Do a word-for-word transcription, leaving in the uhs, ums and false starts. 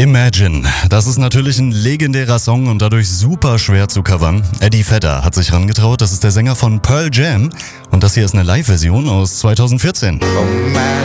Imagine. Das ist natürlich ein legendärer Song und dadurch super schwer zu covern. Eddie Vedder hat sich rangetraut, das ist der Sänger von Pearl Jam und das hier ist eine Live-Version aus zweitausendvierzehn.